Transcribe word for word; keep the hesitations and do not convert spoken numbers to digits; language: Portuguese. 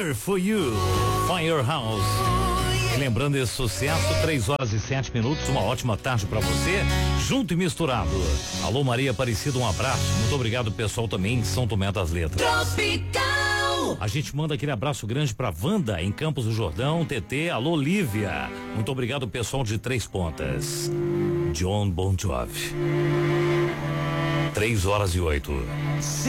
Here for You, Firehouse. E lembrando esse sucesso, três horas e sete minutos, uma ótima tarde pra você, junto e misturado. Alô Maria Aparecida, um abraço, muito obrigado pessoal também em São Tomé das Letras. Tropical. A gente manda aquele abraço grande pra Wanda em Campos do Jordão, T T, alô Lívia, muito obrigado pessoal de Três Pontas. John Bon Jovi. Três horas e oito.